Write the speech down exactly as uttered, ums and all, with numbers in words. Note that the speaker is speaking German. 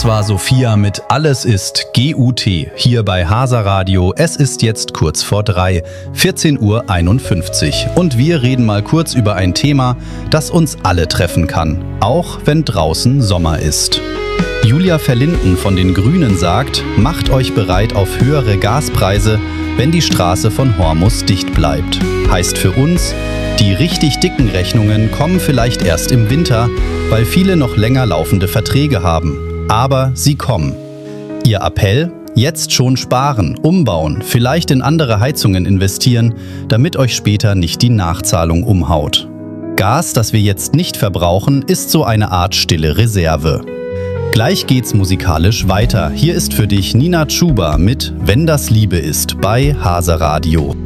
Das war Sophia mit Alles ist G U T hier bei Hasa Radio. Es ist jetzt kurz vor drei, vierzehn Uhr einundfünfzig. Und wir reden mal kurz über ein Thema, das uns alle treffen kann, auch wenn draußen Sommer ist. Julia Verlinden von den Grünen sagt, macht euch bereit auf höhere Gaspreise, wenn die Straße von Hormus dicht bleibt. Heißt für uns, die richtig dicken Rechnungen kommen vielleicht erst im Winter, weil viele noch länger laufende Verträge haben. Aber sie kommen. Ihr Appell? Jetzt schon sparen, umbauen, vielleicht in andere Heizungen investieren, damit euch später nicht die Nachzahlung umhaut. Gas, das wir jetzt nicht verbrauchen, ist so eine Art stille Reserve. Gleich geht's musikalisch weiter. Hier ist für dich Nina Chuba mit Wenn das Liebe ist bei Hasa Radio.